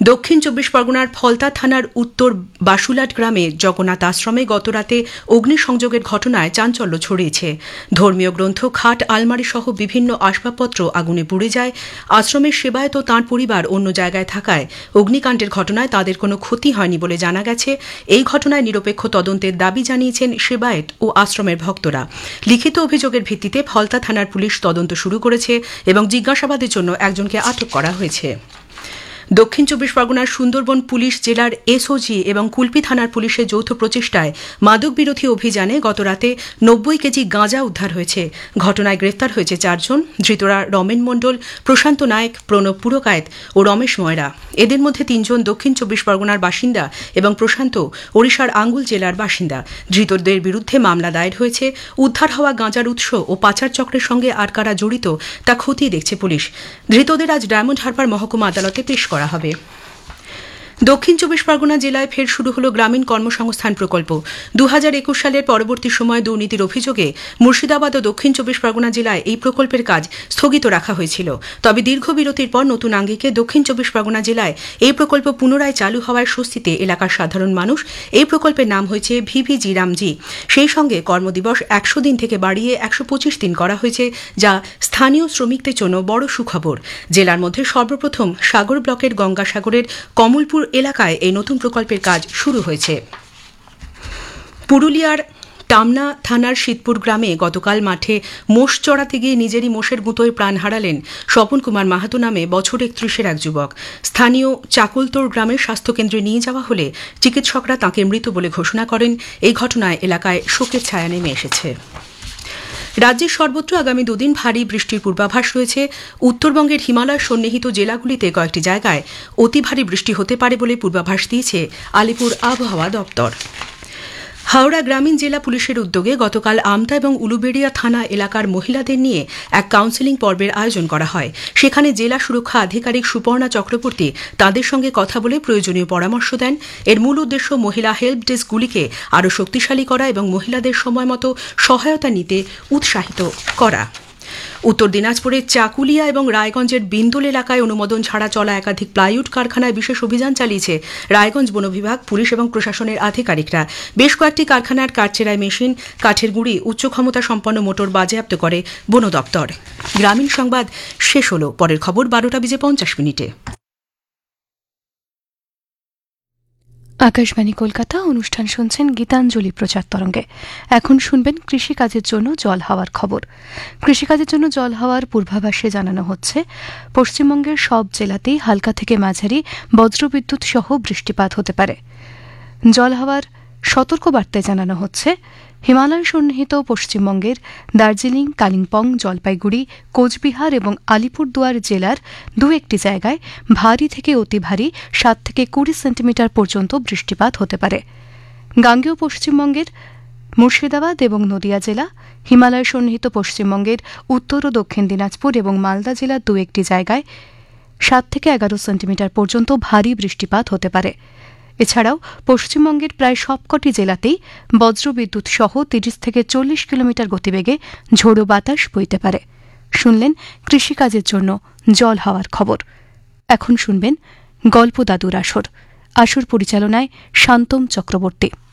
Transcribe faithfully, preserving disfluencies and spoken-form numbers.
দক্ষিণ চব্বিশ পরগনার ফলতা থানার উত্তর বাসুলাট গ্রামে জগন্নাথ আশ্রমে গতরাতে অগ্নিসংযোগের ঘটনায় চাঞ্চল্য ছড়িয়েছে। ধর্মীয় গ্রন্থ, খাট, আলমারি সহ বিভিন্ন আসবাবপত্র আগুনে পুড়ে যায়। আশ্রমের সেবায়ত ও তাঁর পরিবার অন্য জায়গায় থাকায় অগ্নিকাণ্ডের ঘটনায় তাদের কোনো ক্ষতি হয়নি বলে জানা গেছে। এই ঘটনায় নিরপেক্ষ তদন্তের দাবি জানিয়েছেন সেবায়েত ও আশ্রমের ভক্তরা। লিখিত অভিযোগের ভিত্তিতে ফলতা থানার পুলিশ তদন্ত শুরু করেছে এবং জিজ্ঞাসাবাদের জন্য একজনকে আটক করা হয়েছে। দক্ষিণ চব্বিশ পরগনার সুন্দরবন পুলিশ জেলার এসওজি এবং কুলপি থানার পুলিশের যৌথ প্রচেষ্টায় মাদক বিরোধী অভিযানে গতরাতে নব্বই কেজি গাঁজা উদ্ধার হয়েছে। ঘটনায় গ্রেফতার হয়েছে চারজন। ধৃতরা রমেন মণ্ডল, প্রশান্ত নায়েক, প্রণব পুরকায়েত ও রমেশ ময়রা। এদের মধ্যে তিনজন দক্ষিণ চব্বিশ পরগনার বাসিন্দা এবং প্রশান্ত ওড়িশার আঙ্গুল জেলার বাসিন্দা। ধৃতদের বিরুদ্ধে মামলা দায়ের হয়েছে। উদ্ধার হওয়া গাঁজার উৎস ও পাচার চক্রের সঙ্গে আর কারা জড়িত তা খতিয়ে দেখছে পুলিশ। ধৃতদের আজ ডায়মন্ড হারবার মহকুমা আদালতে পেশ করা হবে। দক্ষিণ চব্বিশ পরগনা জেলায় ফের শুরু হল গ্রামীণ কর্মসংস্থান প্রকল্প। দু হাজার একুশ সালের পরবর্তী সময়ে দুর্নীতির অভিযোগে মুর্শিদাবাদ ও দক্ষিণ চব্বিশ পরগনা জেলায় এই প্রকল্পের কাজ স্থগিত রাখা হয়েছিল। তবে দীর্ঘ বিরতির পর নতুন আঙ্গিকে দক্ষিণ চব্বিশ পরগনা জেলায় এই প্রকল্প পুনরায় চালু হওয়ার স্বস্তিতে এলাকার সাধারণ মানুষ। এই প্রকল্পের নাম হয়েছে ভিভিজি রামজি। সেই সঙ্গে কর্মদিবস একশো দিন থেকে বাড়িয়ে একশো পঁচিশ দিন করা হয়েছে, যা স্থানীয় শ্রমিকদের জন্য বড় সুখবর। জেলার মধ্যে সর্বপ্রথম সাগর ব্লকের গঙ্গাসাগরের কমলপুর এলাকায় এই নতুন প্রকল্পের কাজ শুরু হয়েছে। পুরুলিয়ার টামনা থানার শীতপুর গ্রামে গতকাল মাঠে মোষ চড়াতে গিয়ে নিজেরই মোষের গুঁতোয় প্রাণ হারালেন স্বপন কুমার মাহাতো নামে বছর একত্রিশের এক যুবক। স্থানীয় চাকুলতোড় গ্রামের স্বাস্থ্যকেন্দ্রে নিয়ে যাওয়া হলে চিকিৎসকরা তাঁকে মৃত বলে ঘোষণা করেন। এই ঘটনায় এলাকায় শোকের ছায়া নেমে এসেছে। রাজ্যের সর্বত্র আগামী দুদিন ভারী বৃষ্টির পূর্বাভাস রয়েছে। উত্তরবঙ্গের হিমালয় সন্নিহিত জেলাগুলিতে কয়েকটি জায়গায় অতি ভারী বৃষ্টি হতে পারে বলে পূর্বাভাস দিয়েছে আলিপুর আবহাওয়া দপ্তর। হাওড়া গ্রামীণ জেলা পুলিশের উদ্যোগে গতকাল আমতা এবং উলুবেড়িয়া থানা এলাকার মহিলাদের নিয়ে এক কাউন্সেলিং পর্বের আয়োজন করা হয়। সেখানে জেলা সুরক্ষা আধিকারিক সুপর্ণা চক্রবর্তী তাদের সঙ্গে কথা বলে প্রয়োজনীয় পরামর্শ দেন। এর মূল উদ্দেশ্য মহিলা হেল্প ডেস্কগুলিকে আরও শক্তিশালী করা এবং মহিলাদের সময়মতো সহায়তা নিতে উৎসাহিত করা। উত্তর দিনাজপুরের চাকুলিয়া এবং রায়গঞ্জের বিন্দুল এলাকায় অনুমোদন ছাড়া চলা একাধিক প্লাইউড কারখানায় বিশেষ অভিযান চালিয়েছে রায়গঞ্জ বন বিভাগ, পুলিশ এবং প্রশাসনের আধিকারিকরা। বেশ কয়েকটি কারখানার কাঠচেরাই মেশিন, কাঠের গুঁড়ি, উচ্চ ক্ষমতা সম্পন্ন মোটর বাজেয়াপ্ত করে বন দপ্তর। গ্রামীণ সংবাদ শেষ হল। পরের খবর বারোটা বেজে পঞ্চাশ মিনিটে। আকাশবাণী কলকাতা। অনুষ্ঠান শুনছেন গীতাঞ্জলি প্রচার তরঙ্গে। এখন শুনবেন কৃষিকাজের জন্য জল হওয়ার খবর। কৃষিকাজের জন্য জল হওয়ার পূর্বাভাসে জানানো হচ্ছে, পশ্চিমবঙ্গের সব জেলাতেই হালকা থেকে মাঝারি বজ্রবিদ্যুৎ সহ বৃষ্টিপাত হতে পারে। জল হওয়ার সতর্কবার্তায় জানানো হচ্ছে, হিমালয় সন্নিহিত পশ্চিমবঙ্গের দার্জিলিং, কালিম্পং, জলপাইগুড়ি, কোচবিহার এবং আলিপুরদুয়ার জেলার দু একটি জায়গায় ভারী থেকে অতি ভারী সাত থেকে কুড়ি সেন্টিমিটার পর্যন্ত বৃষ্টিপাত হতে পারে। গাঙ্গেয় পশ্চিমবঙ্গের মুর্শিদাবাদ এবং নদিয়া জেলা, হিমালয় সন্নিহিত পশ্চিমবঙ্গের উত্তর ও দক্ষিণ দিনাজপুর এবং মালদা জেলার দু একটি জায়গায় সাত থেকে এগারো সেন্টিমিটার পর্যন্ত ভারী বৃষ্টিপাত হতে পারে। এছাড়াও পশ্চিমবঙ্গের প্রায় সবকটি জেলাতেই বজ্রবিদ্যুৎ সহ তিরিশ থেকে চল্লিশ কিলোমিটার গতিবেগে ঝোড়ো বাতাস বইতে পারে। শুনলেন কৃষিকাজের জন্য জল হওয়ার খবর। এখন শুনবেন গল্প দাদুর আসর। আসর পরিচালনায় শান্তম চক্রবর্তী।